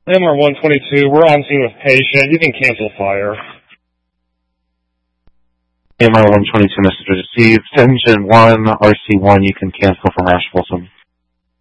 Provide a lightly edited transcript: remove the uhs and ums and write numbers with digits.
MR 122, we're on scene with patient. You can cancel fire. MR 122 message received. Engine 1, RC1, you can cancel from Ash Folsom.